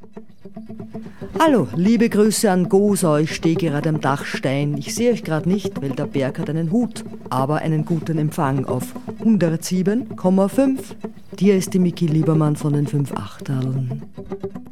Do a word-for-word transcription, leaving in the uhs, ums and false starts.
Hallo, liebe Grüße an Gosa, ich stehe gerade am Dachstein. Ich sehe euch gerade nicht, weil der Berg hat einen Hut, aber einen guten Empfang auf hundertsieben Komma fünf. Dir ist die Miki Liebermann von den fünf Achteln.